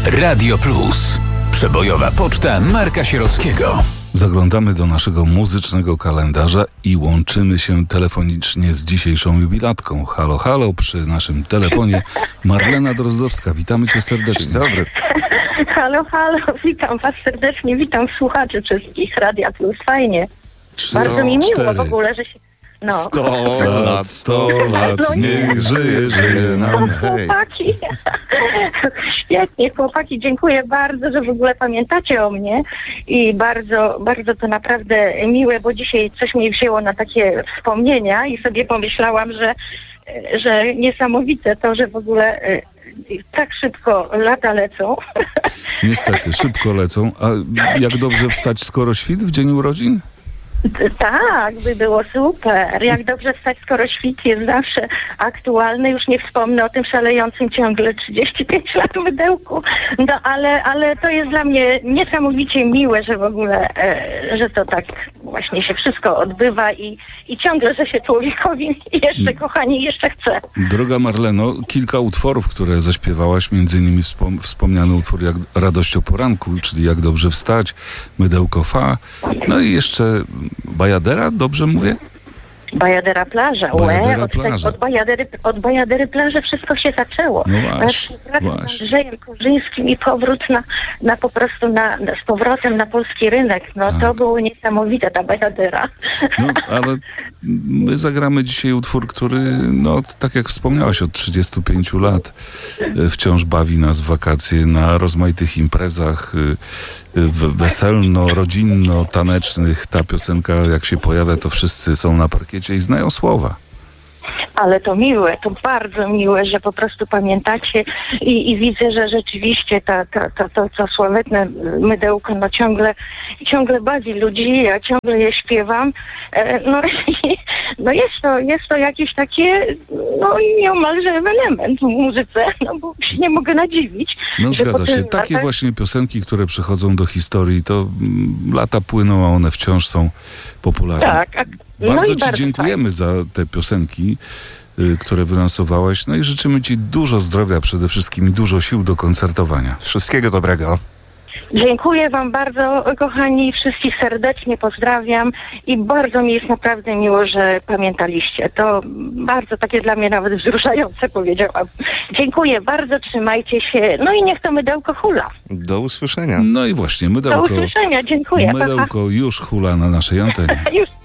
Radio Plus. Przebojowa poczta Marka Sierockiego. Zaglądamy do naszego muzycznego kalendarza i łączymy się telefonicznie z dzisiejszą jubilatką. Halo, halo, przy naszym telefonie Marlena Drozdowska. Witamy cię serdecznie. Dzień dobry. Halo, halo, witam was serdecznie, witam słuchaczy wszystkich Radia Plus, fajnie. Bardzo mi miło w ogóle, że się... 100 lat, niech żyje nam. Chłopaki, świetnie, chłopaki, dziękuję bardzo, że w ogóle pamiętacie o mnie i bardzo, bardzo to naprawdę miłe, bo dzisiaj coś mnie wzięło na takie wspomnienia i sobie pomyślałam, że niesamowite to, że w ogóle tak szybko lata lecą. Niestety, szybko lecą. A jak dobrze wstać skoro świt w dzień urodzin? Tak, by było super. Jak dobrze wstać, skoro świt jest zawsze aktualny. Już nie wspomnę o tym szalejącym ciągle 35 lat mydełku. No ale to jest dla mnie niesamowicie miłe, że w ogóle, że to tak właśnie się wszystko odbywa i ciągle, że się człowiekowi jeszcze, kochani, jeszcze chce. Droga Marleno, kilka utworów, które zaśpiewałaś, między innymi wspomniany utwór jak Radość o poranku, czyli Jak dobrze wstać, Mydełko fa, no i jeszcze Bajadera, dobrze mówię? Bajadera plaża. Plaża. Od Bajadery plaży wszystko się zaczęło. No właśnie. Z Andrzejem Korzyńskim i powrót po prostu z powrotem na polski rynek. No tak. To było niesamowite, ta Bajadera. No, ale my zagramy dzisiaj utwór, który, no tak jak wspomniałaś, od 35 lat wciąż bawi nas w wakacje na rozmaitych imprezach weselno-rodzinno-tanecznych. Ta piosenka, jak się pojawia, to wszyscy są na parkiecie i znają słowa. Ale to miłe, to bardzo miłe, że po prostu pamiętacie i widzę, że rzeczywiście to sławetne mydełko ciągle bawi ludzi, ja ciągle je śpiewam. Jest to jakieś takie, nieomalże ewenement w muzyce, bo się nie mogę nadziwić. No zgadza się. Takie właśnie piosenki, które przychodzą do historii, to lata płyną, a one wciąż są popularne. Tak. Bardzo Ci dziękujemy za te piosenki, które wylansowałaś. No i życzymy Ci dużo zdrowia, przede wszystkim i dużo sił do koncertowania. Wszystkiego dobrego. Dziękuję wam bardzo, kochani, wszystkich serdecznie pozdrawiam i bardzo mi jest naprawdę miło, że pamiętaliście. To bardzo takie dla mnie nawet wzruszające, powiedziałam. Dziękuję bardzo, trzymajcie się, no i niech to mydełko hula. Do usłyszenia. No i właśnie, mydełko. Do usłyszenia, dziękuję. Mydełko już hula na naszej antenie. Już.